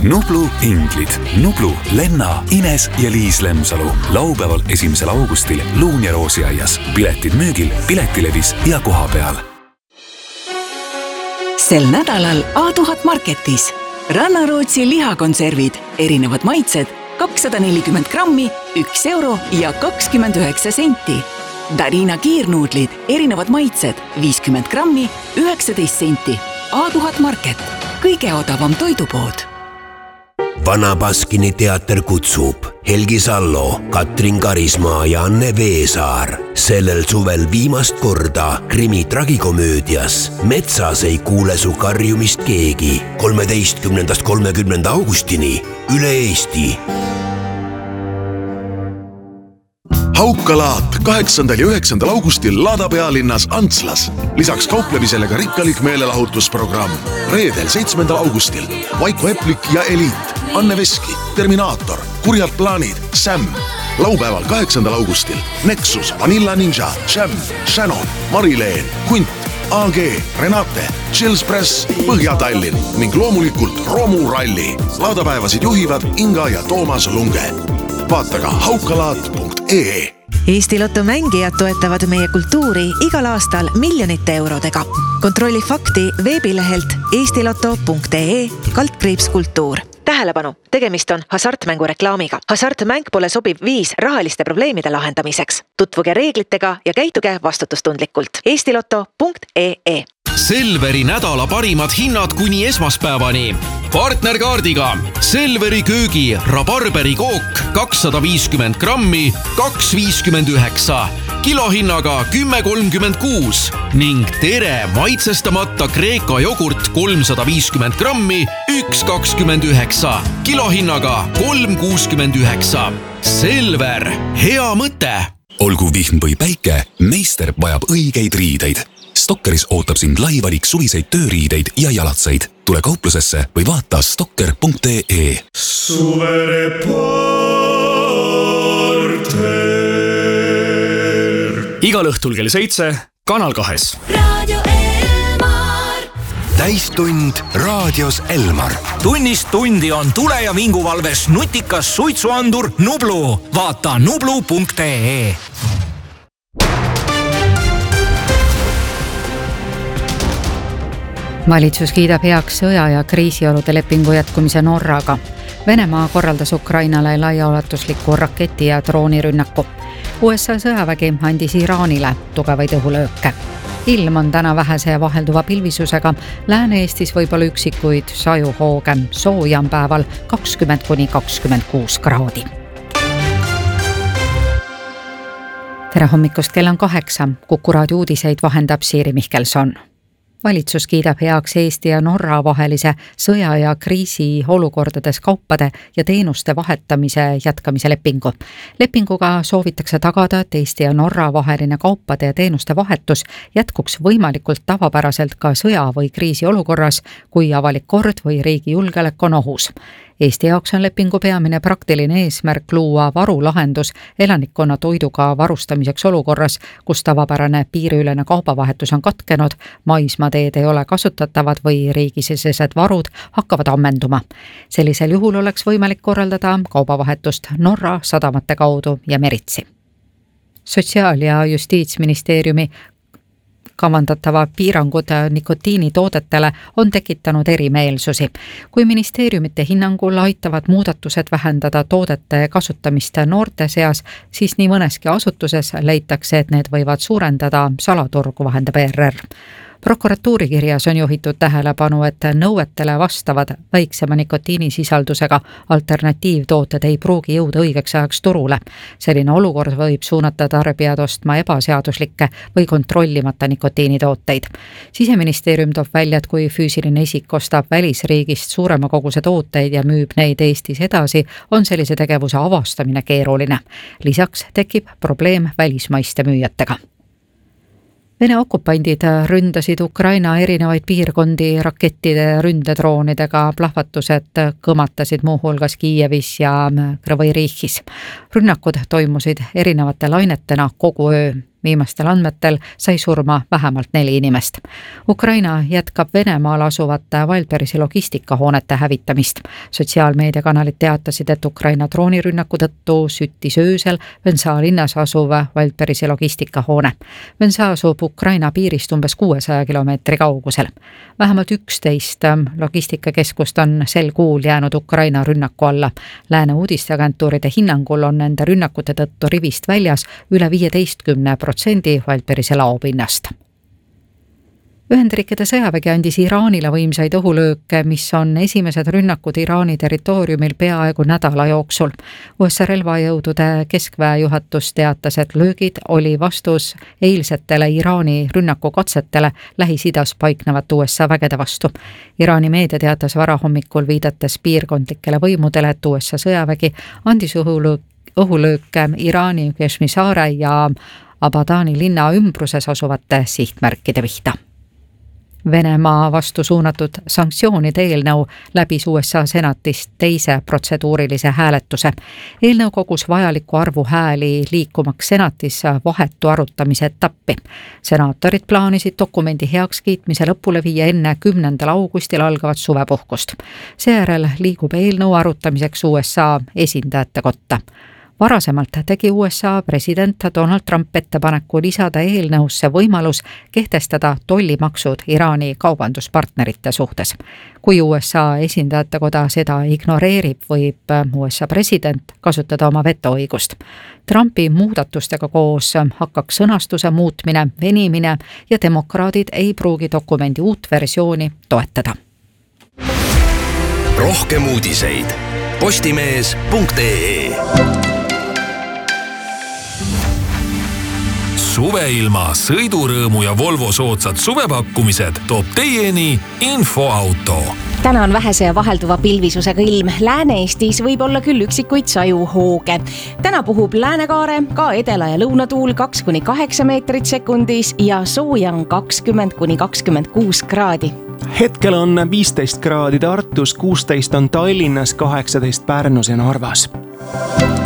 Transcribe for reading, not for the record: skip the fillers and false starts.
Nublu inglid. Nublu, Lenna, Ines ja Liis Lemsalu. Laupäeval 1. augustil Luun ja Roosiaias. Piletid müügil, Piletilevis ja koha peal. Sel nädalal A1000 Marketis. Rannarootsi lihakonservid, erinevad maitsed, 240 grammi, 1 euro ja 29 senti. Darina kiirnuudlid, erinevad maitsed, 50 grammi, 19 senti. A1000 Market, kõige odavam toidupood. Vana Baskini teater kutsub Helgi Sallo, Katrin Karismaa ja Anne Veesaar. Sellel suvel viimast korda krimi tragikomöödias Metsas ei kuule su karjumist keegi 13.–30. augustini üle Eesti. Haukalaat 8. ja 9. augustil Lada pealinnas Antslas. Lisaks kauplemisele ka rikkalik meelelahutusprogramm. Reedel 7. augustil Vaiko Eplik ja Eliit, Anne Veski, Terminaator, Kurjad plaanid, Sam. Laupäeval 8. augustil Nexus, Vanilla Ninja, Jam, Shannon, Marileen, Kunt, AG, Renate, Chills Press, Põhja-Tallinn ning loomulikult Romu Ralli. Laadapäevasid juhivad Inga ja Toomas Lunge. Vaata ka haukalaat.ee. Eesti Lotto mängijad toetavad meie kultuuri igal aastal miljonite eurodega. Kontrolli fakti veebilehelt eestiloto.ee/kultuur. Tähelepanu, tegemist on hasartmängu reklaamiga. Hasartmäng pole sobiv viis rahaliste probleemide lahendamiseks. Tutvuge reeglitega ja käituge vastutustundlikult. eestiloto.ee. Selveri nädala parimad hinnad kuni esmaspäevani. Partnerkaardiga Selveri köögi rabarberi kook 250 grammi 2,59, kilohinnaga 10,36 ning Tere maitsestamata Kreeka jogurt 350 grammi 1,29, kilohinnaga 3,69. Selver, hea mõte! Olgu vihm või päike, meister vajab õigeid riideid. Stokkeris ootab sind laivalik suviseid tööriideid ja jalatseid. Tule kauplusesse või vaata stokker.ee. Suvereporter. Igal õhtul kell 7 Kanal 2. Radio Elmar. Täistund raadios Elmar. Tunnist tundi on tule- ja vinguvalves nutikas suitsuandur Nublu. Vaata nublu.ee. Valitsus kiidab heaks sõja- ja kriisiolude lepingu jätkumise Norraga. Venemaa korraldas Ukrainale laiaulatusliku raketi- ja droonirünnaku. USA sõjavägi andis Iraanile tugevaid õhulööke. Ilm on täna vähese ja vahelduva pilvisusega. Lääne-Eestis võib-olla üksikuid sajuhooge. Sooja on päeval 20–26 kraadi. Tere hommikust, kell on 8. Kuku raadio uudiseid vahendab Siiri Mihkelson. Valitsus kiidab heaks Eesti ja Norra vahelise sõja- ja kriisi olukordades kaupade ja teenuste vahetamise jätkamise lepingu. Lepinguga soovitakse tagada, et Eesti ja Norra vaheline kaupade ja teenuste vahetus jätkuks võimalikult tavapäraselt ka sõja- või kriisi olukorras, kui avalik kord või riigi julgeolek on ohus. Eesti jaoks on lepingu peamine praktiline eesmärk luua varulahendus elanikkonna toiduga varustamiseks olukorras, kus tavapärane piiriülene kaubavahetus on katkenud, maismaateed ei ole kasutatavad või riigisisesed varud hakkavad ammenduma. Sellisel juhul oleks võimalik korraldada kaubavahetust Norra sadamate kaudu ja meritsi. Sotsiaal- ja Justiitsministeeriumi kavandatava piirangud nikotiinitoodetele on tekitanud erimeelsusi. Kui ministeeriumite hinnangul aitavad muudatused vähendada toodete kasutamist noorte seas, siis nii mõneski asutuses leitakse, et need võivad suurendada salaturgu, vahendab ERR. Prokuratuuri kirjas on juhitud tähelepanu, et nõuetele vastavad väiksema nikotiinisisaldusega alternatiivtooted ei pruugi jõuda õigeks ajaks turule. Selline olukord võib suunata tarbijad ostma ebaseaduslikke või kontrollimata nikotiinitooteid. Siseministeerium toob välja, et kui füüsiline isik ostab välisriigist suurema koguse tooteid ja müüb neid Eestis edasi, on sellise tegevuse avastamine keeruline. Lisaks tekib probleem välismaiste müüjatega. Vene okupandid ründasid Ukraina erinevaid piirkondi rakettide ründedroonidega, plahvatused kõmatasid muuhulgas Kiievis ja Krõvõi Riihis. Rünnakud toimusid erinevate lainetena kogu öö. Viimastel andmetel sai surma vähemalt 4 inimest. Ukraina jätkab Venemaal asuvate Wildbergsi logistikahoonete hävitamist. Sotsiaalmeediakanalid teatasid, et Ukraina droonirünnaku tõttu süttis öösel Vensa linnas asuv Wildbergsi logistikahoone. Vensa asub Ukraina piirist umbes 600 kilomeetri kaugusel. Vähemalt 11 logistikakeskust on sel kuul jäänud Ukraina rünnaku alla. Lääne uudisteagentuuride hinnangul on nende rünnakute tõttu rivist väljas üle 15% Wildbergsi laopinnast. Ühendriikide sõjavägi andis Iraanile võimsaid õhulööke, mis on esimesed rünnakud Iraani territooriumil peaaegu nädala jooksul. USA relvajõudude keskväe juhatus teatas, et löögid oli vastus eilsetele Iraani rünnakukatsetele Lähis-Idas paiknevate USA vägede vastu. Iraani meedia teatas varahommikul viidates piirkondlikele võimudele, et USA sõjavägi andis õhulööke Iraani Kashmiri saare ja Abadani linna ümbruses asuvate sihtmärkide pihta. Venemaa vastu suunatud sanktsioonide eelnõu läbis USA senatis teise protseduurilise hääletuse. Eelnõu kogus vajaliku arvu hääli liikumaks senatis vahetu arutamise etappi. Senaatorid plaanisid dokumendi heakskiitmise lõpule viia enne 10. augustil algavat suvepuhkust. Seejärel liigub eelnõu arutamiseks USA esindajate kotta. Varasemalt tegi USA president Donald Trump ettepaneku lisada eelnõusse võimalus kehtestada tollimaksud Iraani kaubanduspartnerite suhtes. Kui USA esindajate koda seda ignoreerib, võib USA president kasutada oma vetoõigust. Trumpi muudatustega koos hakkaks sõnastuse muutmine, venimine ja demokraadid ei pruugi dokumendi uut versiooni toetada. Rohkem uudiseid postimees.ee. Suveilma, sõidurõõmu ja Volvo soodsad suvepakkumised toob teieni Infoauto. Täna on vähese ja vahelduva pilvisusega ilm. Lääne-Eestis võib olla küll üksikuid sajuhooge. Täna puhub läänekaare, ka edela- ja lõunatuul 2-8 meetrit sekundis ja sooja on 20-26 kraadi. Hetkel on 15 kraadi Tartus, 16 on Tallinnas, 18 Pärnus ja Narvas.